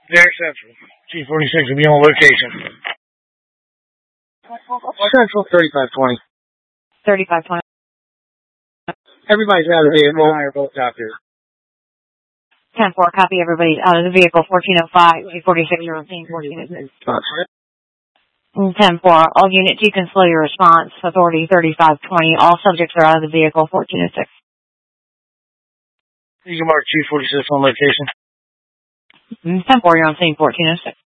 Very Central. G46 will be on location. Central 3520. 3520. Everybody's out of the vehicle. I are both out there. 10-4, copy everybody out of the vehicle, 1405, G46, you're on scene, 1406. 10-4, all units, you can slow your response, authority 3520, all subjects are out of the vehicle, 1406. You can mark G46 on location. 10-4, you're on scene, 1406.